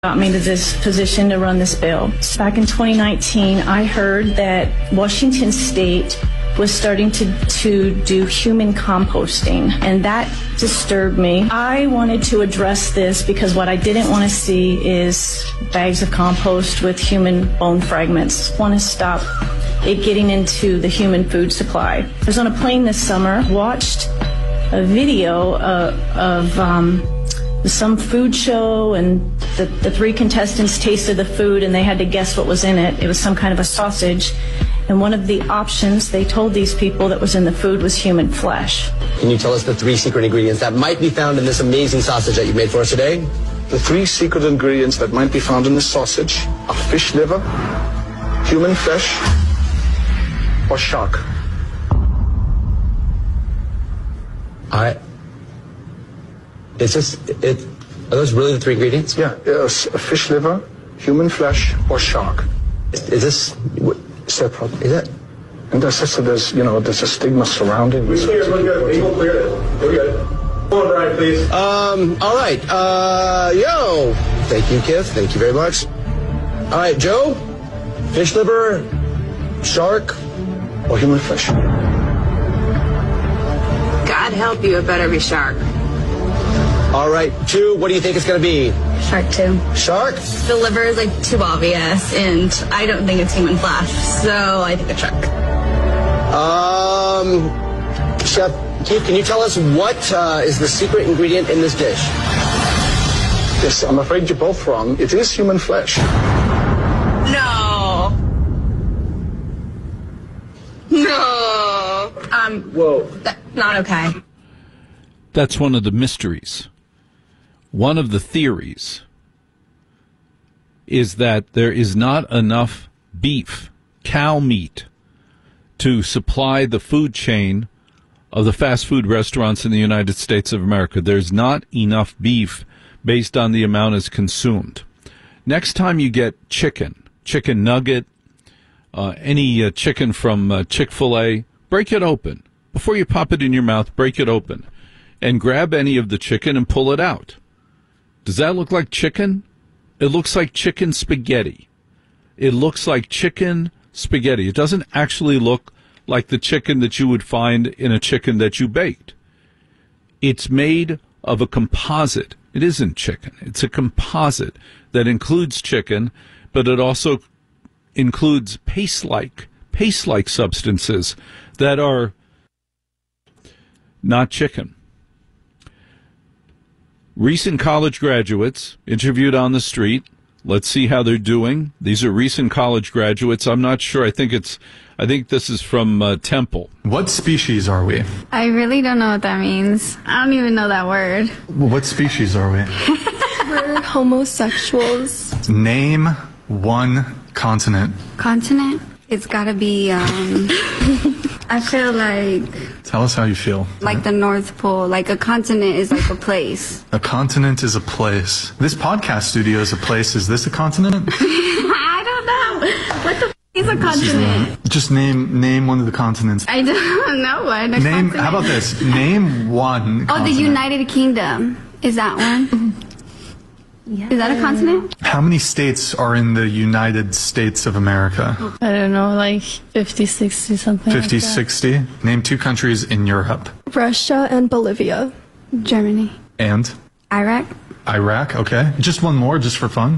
got me to this position to run this bill. Back in 2019, I heard that Washington State was starting to do human composting, and that disturbed me. I wanted to address this because what I didn't want to see is bags of compost with human bone fragments. I want to stop it getting into the human food supply. I was on a plane this summer, watched a video of some food show, and the three contestants tasted the food and they had to guess what was in it. It was some kind of a sausage, and one of the options they told these people that was in the food was human flesh. Can you tell us the 3 secret ingredients that might be found in this amazing sausage that you made for us today? The 3 secret ingredients that might be found in this sausage are fish liver, human flesh, or shark. Are those really the 3 ingredients? Yeah, it's fish liver, human flesh, or shark. Is this a problem? Is it? And there's a stigma surrounding this. We're good. Legal clear. We're good. Come on, Brian, please. All right. Thank you, Kith. Thank you very much. All right, Joe. Fish liver, shark, or human flesh. God help you, it better be shark. All right, 2, what do you think it's going to be? Shark 2. Shark? The liver is too obvious, and I don't think it's human flesh, so I think it's shark. Chef Keith, can you tell us what is the secret ingredient in this dish? Yes, I'm afraid you're both wrong. It is human flesh. No. Whoa. That's not okay. That's one of the mysteries. One of the theories is that there is not enough beef, cow meat, to supply the food chain of the fast food restaurants in the United States of America. There's not enough beef based on the amount is consumed. Next time you get chicken nugget, any chicken from Chick-fil-A, break it open. Before you pop it in your mouth, break it open and grab any of the chicken and pull it out. Does that look like chicken? It looks like chicken spaghetti. It looks like chicken spaghetti. It doesn't actually look like the chicken that you would find in a chicken that you baked. It's made of a composite. It isn't chicken. It's a composite that includes chicken, but it also includes paste-like substances that are not chicken. Recent college graduates interviewed on the street. Let's see how they're doing. These are recent college graduates. I'm not sure. I think this is from Temple. What species are we? I really don't know what that means. I don't even know that word. What species are we? We're homosexuals. Name one continent. Continent? It's gotta be, I feel like... Tell us how you feel. Like the North Pole. Like a continent is like a place. A continent is a place. This podcast studio is a place. Is this a continent? I don't know. What the f*** is a continent? Just name one of the continents. I don't know what a continent. How about this? Name one continent. Oh, the United Kingdom. Is that one? Yeah. Is that a continent? How many states are in the United States of America? I don't know, like 50, 60, something 50, like that. 60? Name 2 countries in Europe. Russia and Bolivia. Germany. And? Iraq. Iraq, okay. Just one more, just for fun.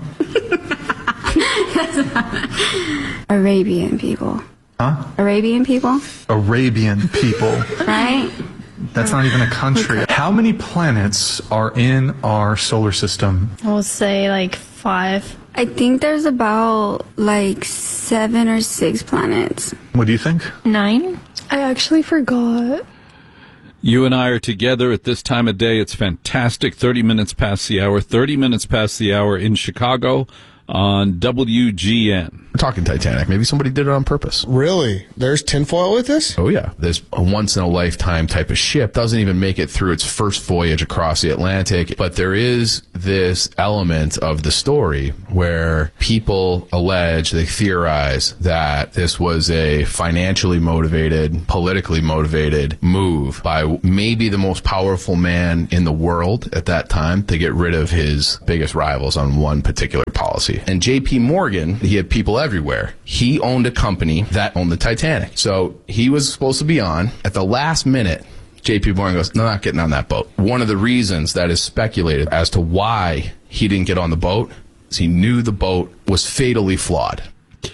Arabian people. Huh? Arabian people. Arabian people. Right? That's not even a country. Okay. How many planets are in our solar system? I would say like 5. I think there's about like 7 or 6 planets. What do you think? 9? I actually forgot. You and I are together at this time of day. It's fantastic. 30 minutes past the hour. 30 minutes past the hour in Chicago. on WGN. We're talking Titanic. Maybe somebody did it on purpose. Really? There's tinfoil with this? Oh, yeah. This a once-in-a-lifetime type of ship doesn't even make it through its first voyage across the Atlantic. But there is this element of the story where people allege, they theorize that this was a financially motivated, politically motivated move by maybe the most powerful man in the world at that time to get rid of his biggest rivals on one particular policy. And J.P. Morgan, he had people everywhere. He owned a company that owned the Titanic. So he was supposed to be on. At the last minute, J.P. Morgan goes, no, not getting on that boat. One of the reasons that is speculated as to why he didn't get on the boat is he knew the boat was fatally flawed.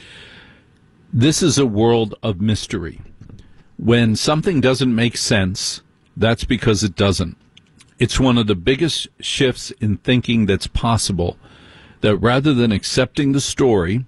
This is a world of mystery. When something doesn't make sense, that's because it doesn't. It's one of the biggest shifts in thinking that's possible, that rather than accepting the story,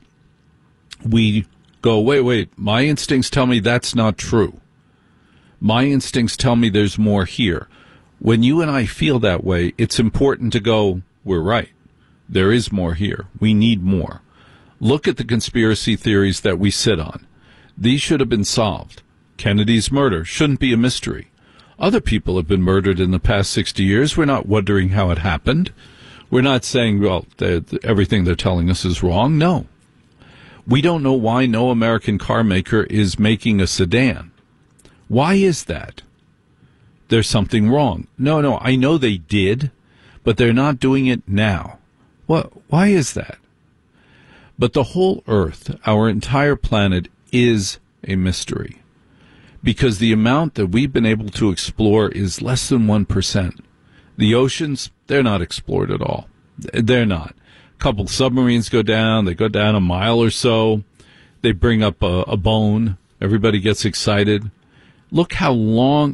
we go, wait, my instincts tell me that's not true. My instincts tell me there's more here. When you and I feel that way, it's important to go, we're right. There is more here. We need more. Look at the conspiracy theories that we sit on. These should have been solved. Kennedy's murder shouldn't be a mystery. Other people have been murdered in the past 60 years. We're not wondering how it happened. We're not saying, well, everything they're telling us is wrong. No. We don't know why no American car maker is making a sedan. Why is that? There's something wrong. No, I know they did, but they're not doing it now. Why is that? But the whole Earth, our entire planet, is a mystery. Because the amount that we've been able to explore is less than 1%. The oceans, they're not explored at all. They're not. A couple submarines go down. They go down a mile or so. They bring up a bone. Everybody gets excited. Look how long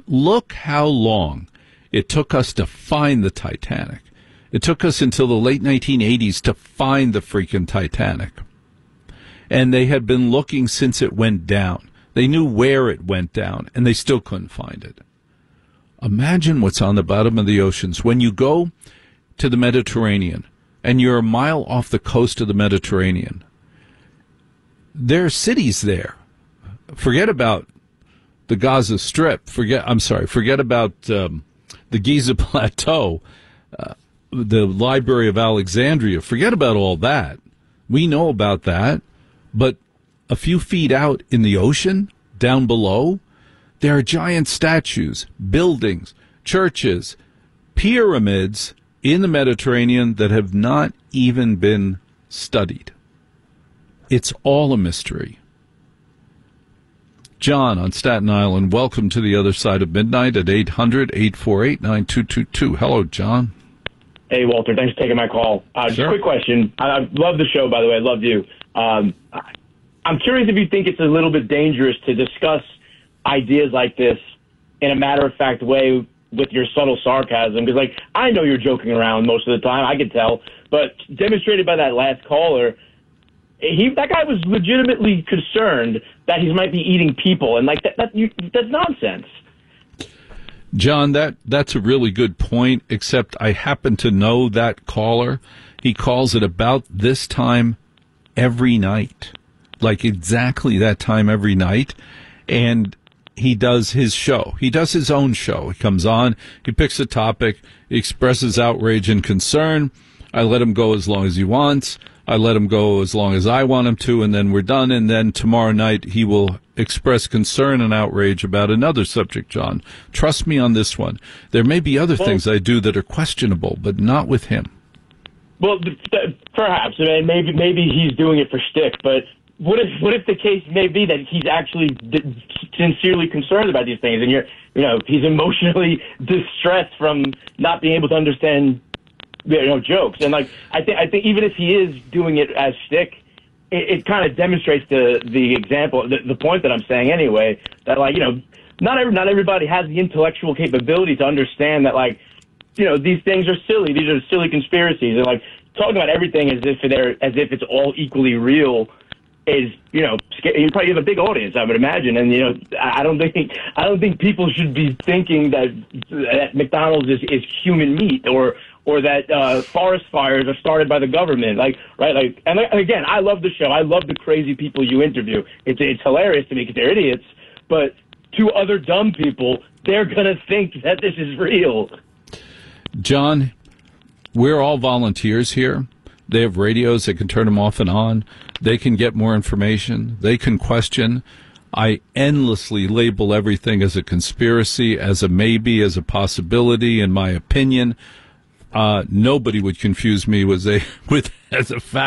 it took us to find the Titanic. It took us until the late 1980s to find the freaking Titanic. And they had been looking since it went down. They knew where it went down, and they still couldn't find it. Imagine what's on the bottom of the oceans. When you go to the Mediterranean, and you're a mile off the coast of the Mediterranean, there are cities there. Forget about the Gaza Strip. Forget about the Giza Plateau, the Library of Alexandria. Forget about all that. We know about that. But a few feet out in the ocean, down below, there are giant statues, buildings, churches, pyramids in the Mediterranean that have not even been studied. It's all a mystery. John on Staten Island, welcome to the other side of midnight at 800-848-9222. Hello, John. Hey, Walter. Thanks for taking my call. Just a quick question. I love the show, by the way. I love you. I'm curious if you think it's a little bit dangerous to discuss ideas like this in a matter-of-fact way with your subtle sarcasm. Because, I know you're joking around most of the time. I can tell. But demonstrated by that last caller, that guy was legitimately concerned that he might be eating people. And, that's nonsense. John, that's a really good point, except I happen to know that caller. He calls at about this time every night, like exactly that time every night, and he does his show. He does his own show. He comes on, he picks a topic, he expresses outrage and concern. I let him go as long as he wants. I let him go as long as I want him to, and then we're done. And then tomorrow night he will express concern and outrage about another subject, John. Trust me on this one. There may be other things I do that are questionable, but not with him. Well, perhaps. I mean, maybe he's doing it for shtick, but what if the case may be that he's actually sincerely concerned about these things, and he's emotionally distressed from not being able to understand jokes. And I think even if he is doing it as shtick, it kind of demonstrates the example, the point that I'm saying anyway, that not everybody has the intellectual capability to understand that these things are silly. These are silly conspiracies, and talking about everything as if it's all equally real is you probably have a big audience, I would imagine, and I don't think people should be thinking that McDonald's is human meat or or that forest fires are started by the government. Like, right? Like, and again, I love the show. I love the crazy people you interview. It's hilarious to me because they're idiots. But to other dumb people, they're gonna think that this is real. John, we're all volunteers here. They have radios. They can turn them off and on. They can get more information. They can question. I endlessly label everything as a conspiracy, as a maybe, as a possibility, in my opinion. Nobody would confuse me as a fact.